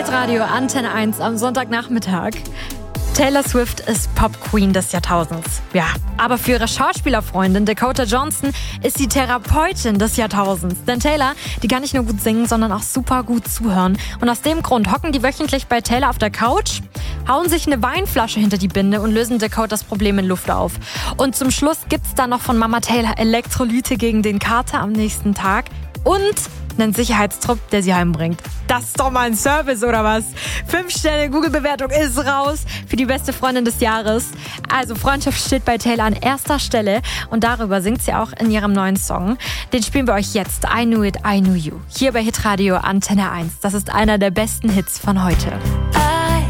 Hitradio Antenne 1 am Sonntagnachmittag. Taylor Swift ist Pop-Queen des Jahrtausends. Ja, aber für ihre Schauspielerfreundin Dakota Johnson ist sie Therapeutin des Jahrtausends. Denn Taylor, die kann nicht nur gut singen, sondern auch super gut zuhören. Und aus dem Grund hocken die wöchentlich bei Taylor auf der Couch, hauen sich eine Weinflasche hinter die Binde und lösen Dakotas Problem in Luft auf. Und zum Schluss gibt's dann noch von Mama Taylor Elektrolyte gegen den Kater am nächsten Tag und einen Sicherheitstrupp, der sie heimbringt. Das ist doch mal ein Service, oder was? 5 Sterne Google-Bewertung ist raus für die beste Freundin des Jahres. Also Freundschaft steht bei Taylor an erster Stelle und darüber singt sie auch in ihrem neuen Song. Den spielen wir euch jetzt. I Knew It, I Knew You. Hier bei Hitradio Antenne 1. Das ist einer der besten Hits von heute.